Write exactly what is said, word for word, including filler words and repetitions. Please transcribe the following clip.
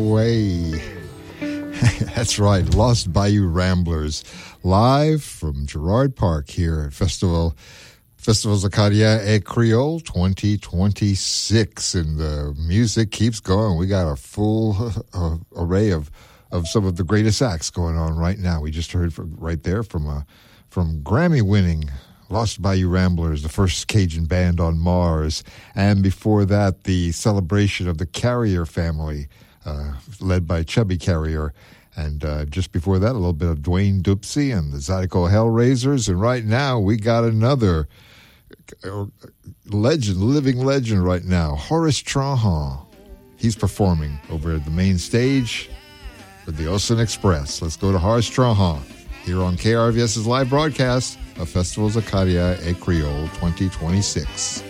away. That's right, Lost Bayou Ramblers, live from Girard Park here at Festival Festivals Acadiens et Creole twenty twenty-six, and the music keeps going. We got a full uh, array of, of some of the greatest acts going on right now. We just heard from, right there from uh, from Grammy-winning Lost Bayou Ramblers, the first Cajun band on Mars, and before that, the celebration of the Carrier family, uh, led by Chubby Carrier. And uh, just before that, a little bit of Dwayne Dupsy and the Zydeco Hellraisers. And right now, we got another legend, living legend right now, Horace Trahan. He's performing over at the main stage with the Ocean Express. Let's go to Horace Trahan here on K R V S's live broadcast of Festivals Acadiens et Creole twenty twenty-six.